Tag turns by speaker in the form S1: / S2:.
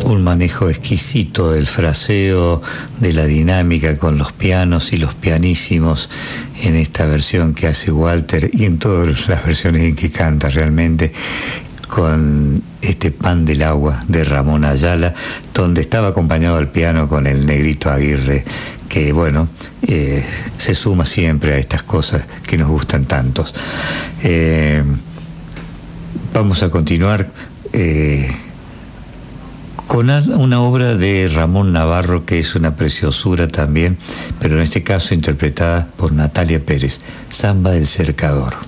S1: un manejo exquisito del fraseo, de la dinámica con los pianos y los pianísimos en esta versión que hace Walter y en todas las versiones en que canta realmente, con este Pan del Agua de Ramón Ayala, donde estaba acompañado al piano con el Negrito Aguirre, que bueno, se suma siempre a estas cosas que nos gustan tantos. Vamos a continuar con una obra de Ramón Navarro que es una preciosura también, pero en este caso interpretada por Natalia Pérez, Samba del Cercador.